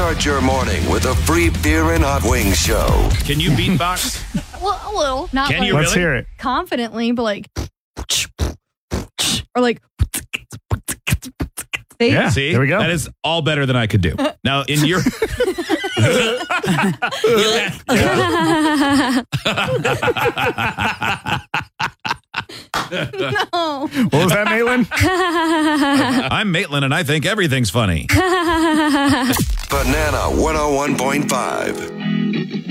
Start your morning with a free beer and hot wings show. Can you beatbox? Well, a little. Not Can like you Let's really? hear it. confidently, but like, or like, see? Yeah. See, there we go. That is all better than I could do. Now, in your... No. What was that, Maitland? I'm Maitland, and I think everything's funny. Banana 101.5.